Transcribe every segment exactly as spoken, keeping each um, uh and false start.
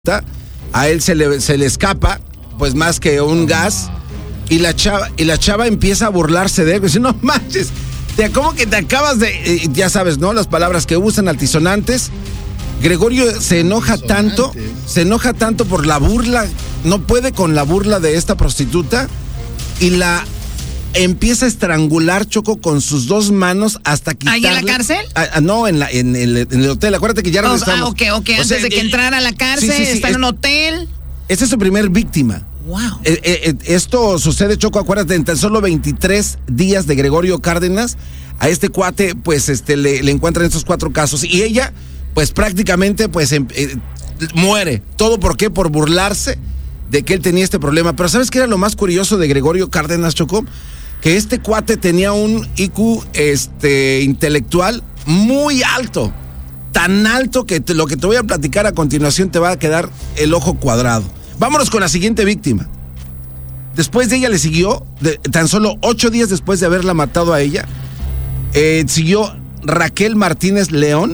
A él se le, se le escapa, pues más que un gas, y la chava, y la chava empieza a burlarse de él, dice, no manches, te, ¿cómo que te acabas de...? Eh, ya sabes, ¿no? Las palabras que usan altisonantes. Gregorio se enoja tanto, se enoja tanto por la burla, no puede con la burla de esta prostituta, y la empieza a estrangular, Choco, con sus dos manos hasta quitarle... ¿Ahí en la cárcel? Ah, ah, no, en, la, en, el, en el hotel, acuérdate que ya regresamos. Ah, ok, ok, o antes sea, de que eh, entrara a la cárcel, sí, sí, sí, está es, en un hotel. Esa es su primer víctima. Wow. Eh, eh, esto sucede, Choco, acuérdate, en tan solo veintitrés días de Gregorio Cárdenas, a este cuate, pues, este, le, le encuentran estos cuatro casos, y ella, pues, prácticamente, pues, eh, eh, muere. ¿Todo por qué? Por burlarse de que él tenía este problema. Pero ¿sabes qué era lo más curioso de Gregorio Cárdenas, Choco? Que este cuate tenía un I Q este, intelectual muy alto. Tan alto que te, lo que te voy a platicar a continuación te va a quedar el ojo cuadrado. Vámonos con la siguiente víctima. Después de ella le siguió, de, tan solo ocho días después de haberla matado a ella, eh, siguió Raquel Martínez León.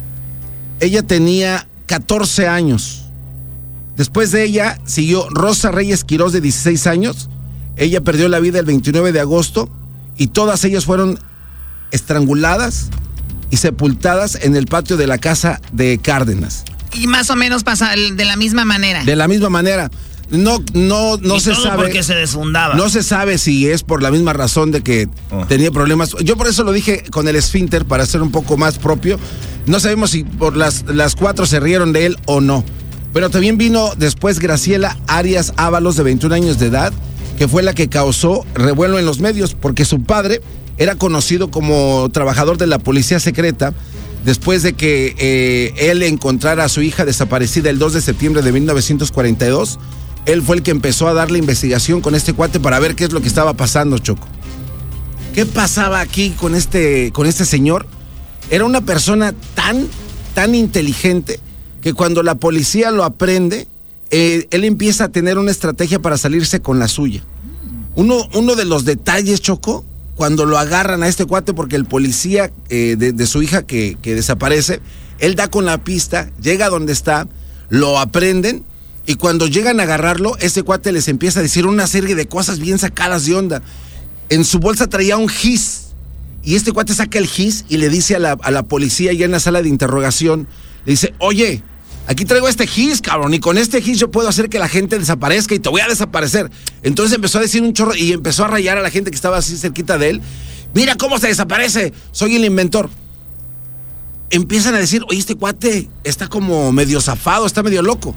Ella tenía catorce años. Después de ella siguió Rosa Reyes Quirós, de dieciséis años. Ella perdió la vida el veintinueve de agosto y todas ellas fueron estranguladas y sepultadas en el patio de la casa de Cárdenas. Y más o menos pasa de la misma manera. De la misma manera. No, no, no y se todo sabe. Porque se desfundaba. No se sabe si es por la misma razón de que oh. tenía problemas. Yo por eso lo dije con el esfínter, para ser un poco más propio. No sabemos si por las, las cuatro se rieron de él o no. Pero también vino después Graciela Arias Ábalos, de veintiún años de edad, que fue la que causó revuelo en los medios, porque su padre era conocido como trabajador de la policía secreta, después de que eh, él encontrara a su hija desaparecida el dos de septiembre de mil novecientos cuarenta y dos. Él fue el que empezó a darle investigación con este cuate para ver qué es lo que estaba pasando, Choco. ¿Qué pasaba aquí con este, con este señor? Era una persona tan, tan inteligente que cuando la policía lo aprende, Eh, él empieza a tener una estrategia para salirse con la suya. Uno, uno de los detalles, Choco, cuando lo agarran a este cuate, porque el policía eh, de, de su hija que, que desaparece, él da con la pista, llega a donde está, lo aprenden, y cuando llegan a agarrarlo, este cuate les empieza a decir una serie de cosas bien sacadas de onda. En su bolsa traía un gis, y este cuate saca el gis y le dice a la, a la policía ya en la sala de interrogación, le dice, oye, aquí traigo este gis, cabrón, y con este gis yo puedo hacer que la gente desaparezca y te voy a desaparecer. Entonces empezó a decir un chorro y empezó a rayar a la gente que estaba así cerquita de él. Mira cómo se desaparece, soy el inventor. Empiezan a decir, oye, este cuate está como medio zafado, está medio loco.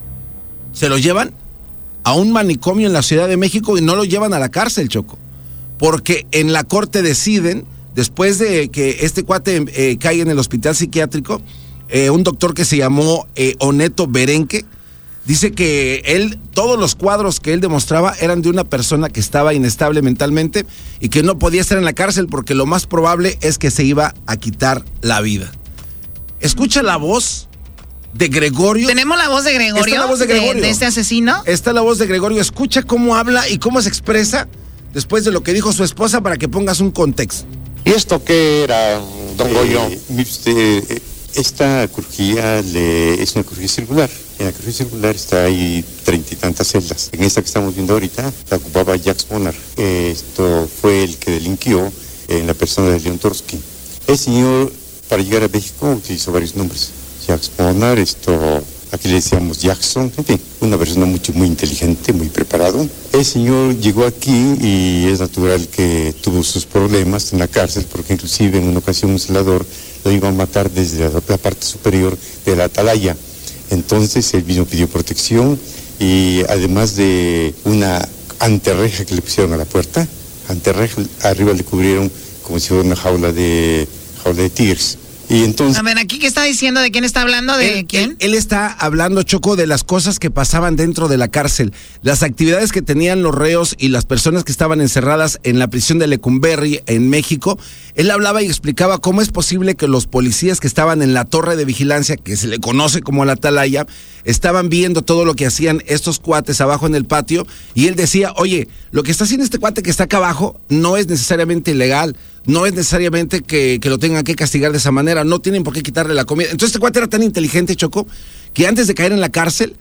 Se lo llevan a un manicomio en la Ciudad de México y no lo llevan a la cárcel, Choco. Porque en la corte deciden, después de que este cuate eh, caiga en el hospital psiquiátrico, Eh, un doctor que se llamó eh, Oneto Berenque, dice que él, todos los cuadros que él demostraba eran de una persona que estaba inestable mentalmente y que no podía estar en la cárcel porque lo más probable es que se iba a quitar la vida. Escucha la voz de Gregorio. ¿Tenemos la voz de Gregorio? Está la voz de Gregorio. ¿De, de este asesino? Está la voz de Gregorio. Escucha cómo habla y cómo se expresa después de lo que dijo su esposa para que pongas un contexto. ¿Y esto qué era, don Goyo? Eh, usted... Esta crujía le, es una crujía circular. En la crujía circular está ahí treinta y tantas celdas. En esta que estamos viendo ahorita la ocupaba Jacques Monar. Esto fue el que delinquió en la persona de León Trotsky. El señor, para llegar a México, utilizó varios nombres. Jacques Monar, esto, aquí le decíamos Jackson, en fin, una persona mucho, muy inteligente, muy preparado. El señor llegó aquí y es natural que tuvo sus problemas en la cárcel, porque inclusive en una ocasión un celador lo iba a matar desde la, la parte superior de la atalaya. Entonces él vino, pidió protección y además de una anterreja que le pusieron a la puerta, anterreja, arriba le cubrieron como si fuera una jaula de, jaula de tigres. Y entonces... A ver, aquí qué está diciendo, ¿de quién está hablando? ¿De él, quién? Él, él está hablando, Choco, de las cosas que pasaban dentro de la cárcel, las actividades que tenían los reos y las personas que estaban encerradas en la prisión de Lecumberri, en México. Él hablaba y explicaba cómo es posible que los policías que estaban en la torre de vigilancia, que se le conoce como la atalaya, estaban viendo todo lo que hacían estos cuates abajo en el patio, y él decía, oye, lo que está haciendo este cuate que está acá abajo no es necesariamente ilegal, no es necesariamente que, que lo tengan que castigar de esa manera, no tienen por qué quitarle la comida. Entonces este cuate era tan inteligente, Choco, que antes de caer en la cárcel,